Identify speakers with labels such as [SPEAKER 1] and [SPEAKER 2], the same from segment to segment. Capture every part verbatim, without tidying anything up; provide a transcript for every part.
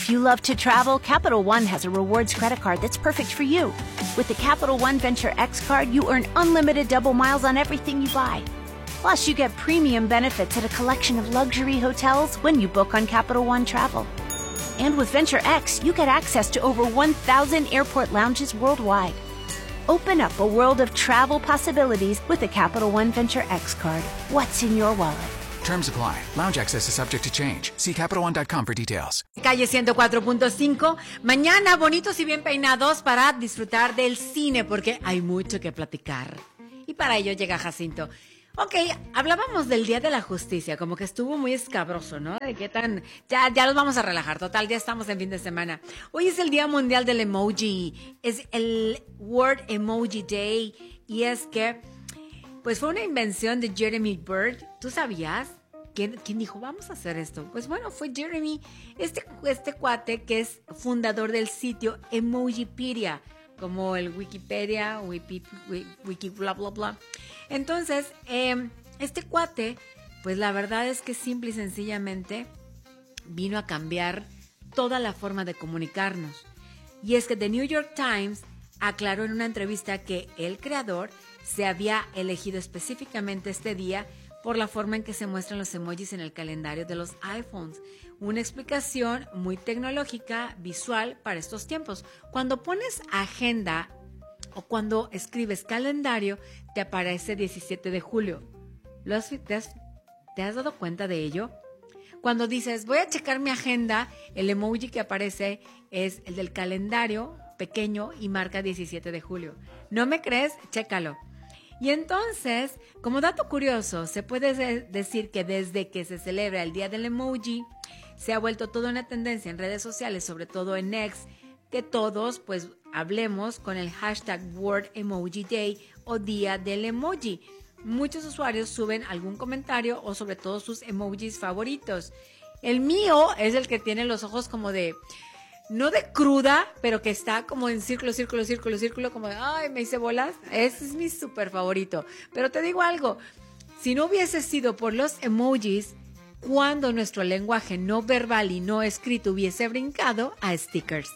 [SPEAKER 1] If you love to travel, Capital One has a rewards credit card that's perfect for you. With the Capital One Venture X card, you earn unlimited double miles on everything you buy. Plus, you get premium benefits at a collection of luxury hotels when you book on Capital One Travel. And with Venture X, you get access to over one thousand airport lounges worldwide. Open up a world of travel possibilities with the Capital One Venture X card. What's in your wallet?
[SPEAKER 2] Terms apply. Lounge access is subject to change. See Capital One dot com for details.
[SPEAKER 3] Calle ciento cuatro punto cinco. Mañana, bonitos y bien peinados para disfrutar del cine, porque hay mucho que platicar. Y para ello llega Jacinto. Ok, hablábamos del Día de la Justicia, como que estuvo muy escabroso, ¿no? De qué tan... Ya, ya los vamos a relajar, total, ya estamos en fin de semana. Hoy es el Día Mundial del Emoji, es el World Emoji Day, y es que, pues fue una invención de Jeremy Bird. ¿Tú sabías? ¿Quién, quién dijo, vamos a hacer esto? Pues bueno, fue Jeremy, este, este cuate que es fundador del sitio Emojipedia, como el Wikipedia, Wiki, Wiki bla, bla, bla. Entonces, eh, este cuate, pues la verdad es que simple y sencillamente vino a cambiar toda la forma de comunicarnos. Y es que The New York Times aclaró en una entrevista que el creador se había elegido específicamente este día por la forma en que se muestran los emojis en el calendario de los iPhones. Una explicación muy tecnológica, visual para estos tiempos. Cuando pones agenda o cuando escribes calendario, te aparece diecisiete de julio. ¿Lo has, te, has, ¿Te has dado cuenta de ello? Cuando dices, voy a checar mi agenda, el emoji que aparece es el del calendario pequeño y marca diecisiete de julio. ¿No me crees? Chécalo. Y entonces, como dato curioso, se puede decir que desde que se celebra el Día del Emoji, se ha vuelto toda una tendencia en redes sociales, sobre todo en X, que todos pues hablemos con el hashtag World Emoji Day o Día del Emoji. Muchos usuarios suben algún comentario o sobre todo sus emojis favoritos. El mío es el que tiene los ojos como de... No de cruda, pero que está como en círculo, círculo, círculo, círculo, como de, ay, me hice bolas. Ese es mi súper favorito. Pero te digo algo, si no hubiese sido por los emojis, cuando nuestro lenguaje no verbal y no escrito hubiese brincado a stickers.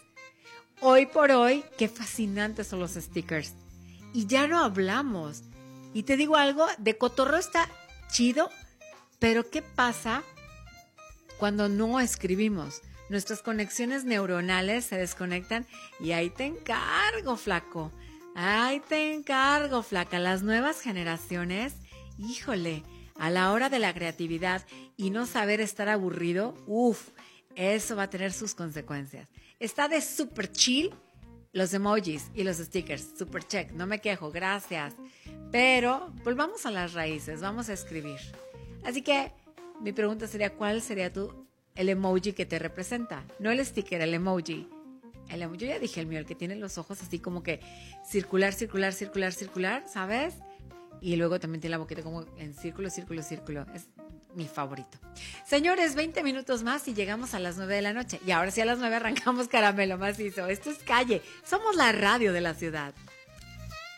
[SPEAKER 3] Hoy por hoy, qué fascinantes son los stickers. Y ya no hablamos. Y te digo algo, de cotorreo está chido, pero ¿qué pasa cuando no escribimos? Nuestras conexiones neuronales se desconectan y ahí te encargo, flaco. Ahí te encargo, flaca. Las nuevas generaciones, híjole, a la hora de la creatividad y no saber estar aburrido, uff, eso va a tener sus consecuencias. Está de super chill los emojis y los stickers, super check, no me quejo, gracias. Pero volvamos a las raíces, vamos a escribir. Así que mi pregunta sería, ¿cuál sería tu el emoji que te representa? No el sticker, el emoji. El emoji, yo ya dije el mío, el que tiene los ojos así como que circular, circular, circular, circular, ¿sabes? Y luego también tiene la boquita como en círculo, círculo, círculo. Es mi favorito. Señores, veinte minutos más y llegamos a las nueve de la noche. Y ahora sí a las nueve arrancamos Caramelo Macizo. Esto es Calle. Somos la radio de la ciudad.